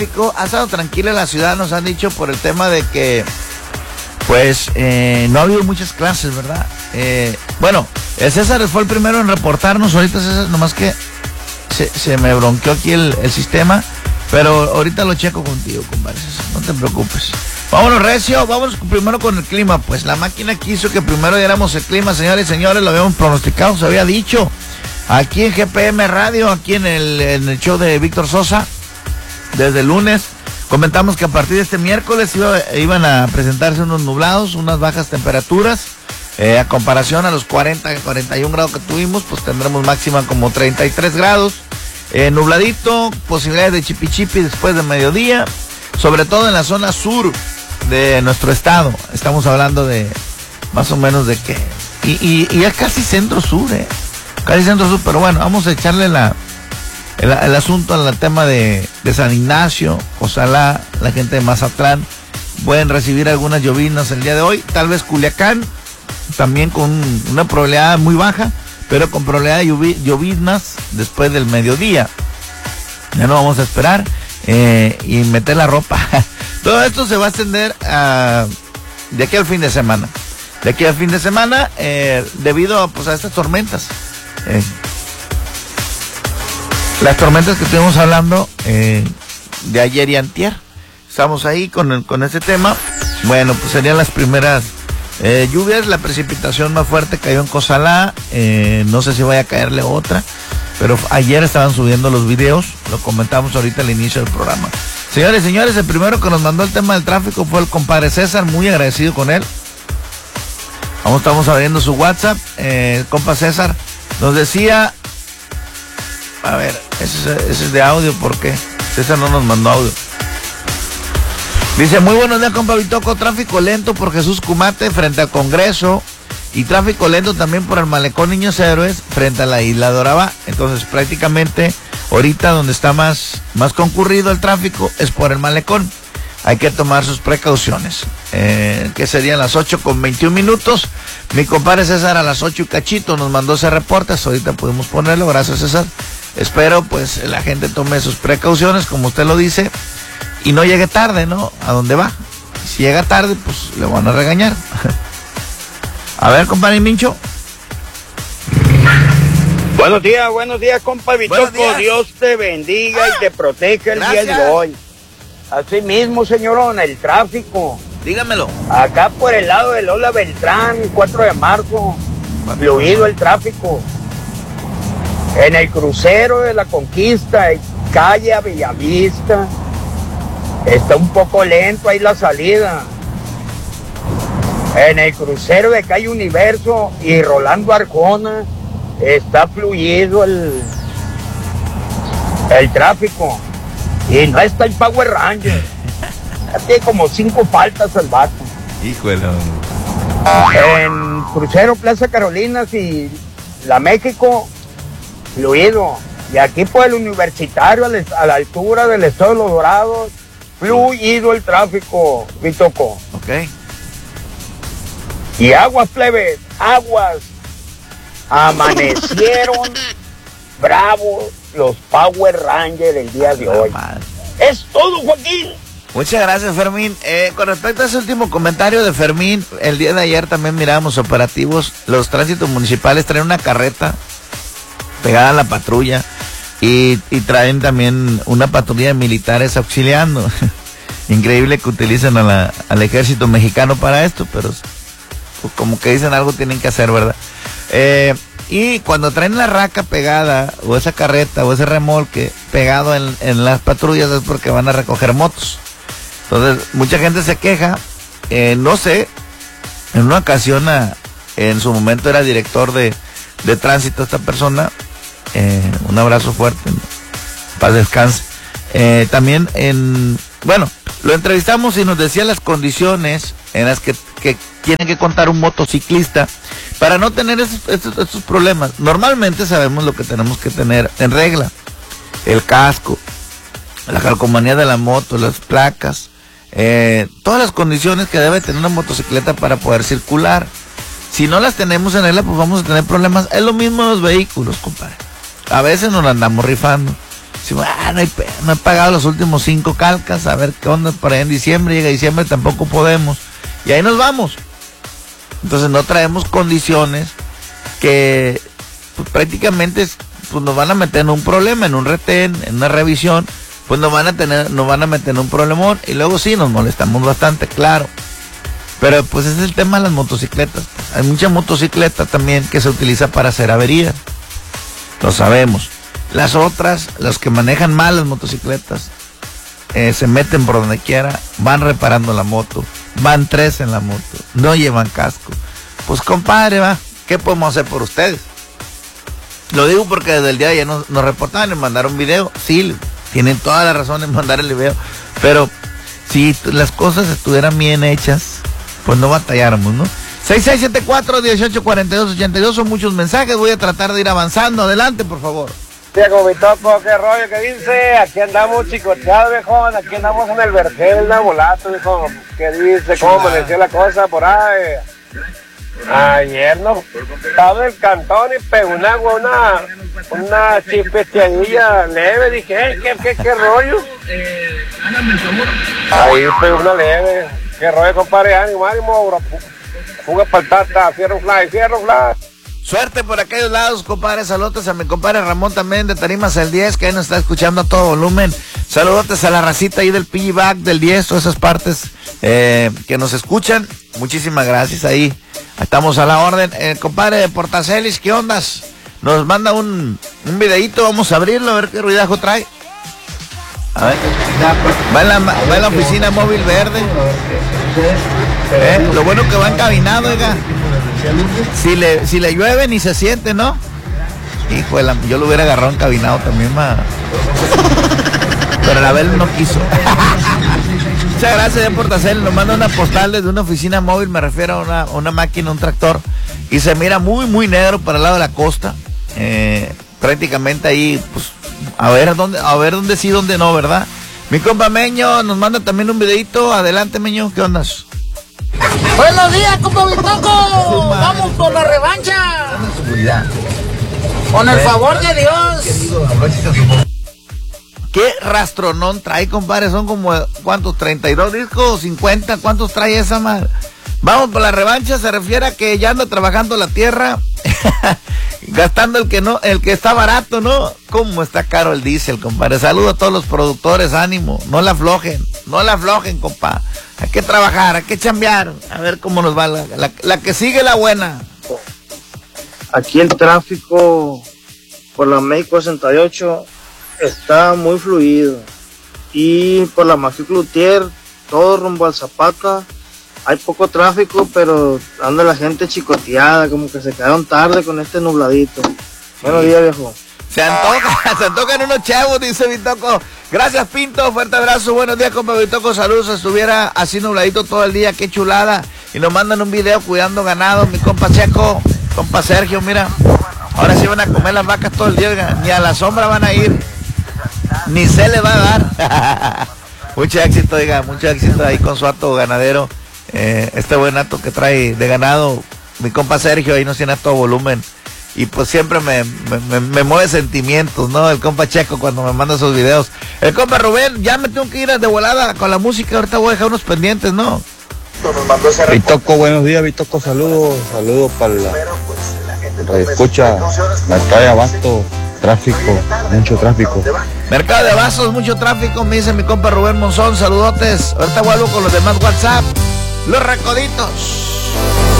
Ha estado tranquila la ciudad, nos han dicho, por el tema de que pues no ha habido muchas clases, ¿verdad? Bueno, el César fue el primero en reportarnos. Ahorita César, nomás que se me bronqueó aquí el sistema, pero ahorita lo checo contigo, compadre César, no te preocupes. Vámonos, recio, vámonos primero con el clima. Pues la máquina quiso que primero diéramos el clima, señores y señores, lo habíamos pronosticado, se había dicho. Aquí en GPM Radio, aquí en el show de Víctor Sosa, desde el lunes, comentamos que a partir de este miércoles iban a presentarse unos nublados, unas bajas temperaturas. A comparación a los 40, 41 grados que tuvimos, pues tendremos máxima como 33 grados. Nubladito, posibilidades de chipi después de mediodía, sobre todo en la zona sur de nuestro estado. Estamos hablando de más o menos de que... Y es casi centro-sur, casi centro-sur, pero bueno, vamos a echarle el asunto al tema de San Ignacio, Osalá, la gente de Mazatlán pueden recibir algunas llovinas el día de hoy, tal vez Culiacán, también con una probabilidad muy baja, pero con probabilidad de llovinas después del mediodía. Ya no vamos a esperar y meter la ropa. Todo esto se va a extender de aquí al fin de semana. De aquí al fin de semana, debido pues, a estas tormentas. Las tormentas que estuvimos hablando de ayer y antier. Estamos ahí con ese tema. Bueno, pues serían las primeras lluvias. La precipitación más fuerte cayó en Cozalá. No sé si vaya a caerle otra, pero ayer estaban subiendo los videos. Lo comentamos ahorita al inicio del programa. Señores y señores, el primero que nos mandó el tema del tráfico fue el compadre César. Muy agradecido con él. Estamos abriendo su WhatsApp. Compa César nos decía... A ver, ese es de audio, ¿por qué? César no nos mandó audio. Dice, muy buenos días, compa Bitoco. Tráfico lento por Jesús Cumate frente al Congreso y tráfico lento también por el Malecón Niños Héroes frente a la Isla Doraba. Entonces prácticamente ahorita donde está más concurrido el tráfico es por el Malecón. Hay que tomar sus precauciones. Que serían las 8:21. Mi compadre César a las 8 y cachito nos mandó ese reporte. Ahorita pudimos ponerlo, gracias César. Espero pues la gente tome sus precauciones, como usted lo dice, y no llegue tarde, ¿no? A dónde va. Si llega tarde, pues le van a regañar. A ver, compadre Mincho. Buenos días, compa Bitoco. Dios te bendiga y te proteja el gracias. Día de hoy. Así mismo, señorón, el tráfico. Dígamelo. Acá por el lado de Lola Beltrán, 4 de marzo, fluido el tráfico. En el crucero de la Conquista, calle a Bellavista, está un poco lento ahí la salida. En el crucero de calle Universo y Rolando Arjona, está fluido el tráfico. Y no está el Power Ranger. Tiene como 5 faltas el vato. Híjole. En crucero Plaza Carolinas y la México, fluido. Y aquí por el Universitario, a la altura del Estado de los Dorados, fluido el tráfico, Bitoco. Ok. Y aguas, plebes, aguas. Amanecieron bravos los Power Rangers el día de hoy. Es todo, Joaquín. Muchas gracias, Fermín. Con respecto a ese último comentario de Fermín, el día de ayer también mirábamos operativos. Los tránsitos municipales traen una carreta pegada a la patrulla y traen también una patrulla de militares auxiliando. Increíble que utilicen al ejército mexicano para esto, pero pues, como que dicen algo tienen que hacer, ¿verdad? Y cuando traen la raca pegada, o esa carreta, o ese remolque pegado en las patrullas, es porque van a recoger motos. Entonces, mucha gente se queja. No sé, en una ocasión, en su momento era director de tránsito esta persona. Un abrazo fuerte, paz descanse. También bueno, lo entrevistamos y nos decía las condiciones en las que tiene que contar un motociclista para no tener estos problemas. Normalmente sabemos lo que tenemos que tener en regla: el casco, la calcomanía de la moto, las placas, todas las condiciones que debe tener una motocicleta para poder circular. Si no las tenemos en regla, pues vamos a tener problemas. Es lo mismo en los vehículos, compadre. A veces nos la andamos rifando. Decimos, no he pagado los últimos 5 calcas, a ver qué onda por ahí en diciembre, llega diciembre, tampoco podemos. Y ahí nos vamos. Entonces no traemos condiciones que pues, prácticamente pues, nos van a meter en un problema, en un retén, en una revisión, pues nos van a meter en un problemón, y luego sí nos molestamos bastante, claro. Pero pues ese es el tema de las motocicletas. Hay mucha motocicleta también que se utiliza para hacer averías. Lo sabemos. Las otras, los que manejan mal las motocicletas, se meten por donde quiera, van reparando la moto, van 3 en la moto, no llevan casco. Pues compadre, ¿qué podemos hacer por ustedes? Lo digo porque desde el día de ayer nos reportaban y mandaron video. Sí, tienen toda la razón en mandar el video, pero si las cosas estuvieran bien hechas, pues no batalláramos, ¿no? 6674-1842-82, son muchos mensajes, voy a tratar de ir avanzando. Adelante, por favor. Diego Bitoco, qué rollo que dice, aquí andamos chicoteados, viejo, aquí andamos en el vergel, Nabolato, viejo, ¿qué dice? ¿Cómo me decía la cosa por ahí? Ayer no, estaba en el cantón y pegó una chispesteadilla leve, dije, ¿qué rollo? Ahí pegó una leve, qué rollo, compadre, ánimo, fuga para el tata, fierro fly. Suerte por aquellos lados, compadre. Saludos a mi compadre Ramón también de Tarimas el 10, que ahí nos está escuchando a todo volumen. Saludos a la racita ahí del Piggyback, del 10, todas esas partes que nos escuchan. Muchísimas gracias ahí. Estamos a la orden. Compadre de Portacelis, ¿qué ondas? Nos manda un videíto, vamos a abrirlo, a ver qué ruidajo trae. A ver. Va en la oficina móvil verde. Lo bueno que va encabinado, oiga. Si le llueve ni se siente, ¿no? Hijo de yo lo hubiera agarrado encabinado también, pero la Bel no quiso. Muchas gracias de Portacel. Nos manda una postal desde una oficina móvil, me refiero a una máquina, un tractor, y se mira muy, muy negro para el lado de la costa. Prácticamente ahí, pues, a ver dónde sí, dónde no, ¿verdad? Mi compa Meño nos manda también un videito. Adelante, Meño, ¿qué ondas? Buenos días, compa Bitoco. Vamos por la revancha. Con el favor de Dios. ¿Qué rastronón trae, compadre? Son como, ¿cuántos? ¿32 discos? ¿50? ¿Cuántos trae esa madre? Vamos por la revancha, se refiere a que ya anda trabajando la tierra, gastando el que está barato, ¿no? ¿Cómo está caro el diésel, compadre? Saludo a todos los productores, ánimo, no la aflojen, compa. Hay que trabajar, hay que chambear, a ver cómo nos va la que sigue la buena. Aquí el tráfico por la México 68 está muy fluido, y por la Magín Lutier, todo rumbo al Zapata, hay poco tráfico, pero anda la gente chicoteada, como que se quedaron tarde con este nubladito. Buenos días, viejo. Se antojan unos chavos, dice Bitoco. Gracias, Pinto, fuerte abrazo, buenos días, compa Bitoco, saludos. Estuviera así nubladito todo el día, qué chulada. Y nos mandan un video cuidando ganado, mi compa Checo, compa Sergio, mira. Ahora sí van a comer las vacas todo el día, ni a la sombra van a ir, ni se le va a dar. Mucho éxito, diga, mucho éxito ahí con su hato ganadero. Este buen hato que trae de ganado, mi compa Sergio, ahí nos tiene a todo volumen. Y pues siempre me mueve sentimientos, ¿no? El compa Checo cuando me manda esos videos. El compa Rubén, ya me tengo que ir de volada con la música, ahorita voy a dejar unos pendientes, ¿no? Bitoco, buenos días, Bitoco, saludos para la radio escucha, Mercado de Abasto, tráfico, mucho tráfico. Mercado de Abastos, mucho tráfico, me dice mi compa Rubén Monzón, saludotes. Ahorita vuelvo con los demás WhatsApp, los recoditos.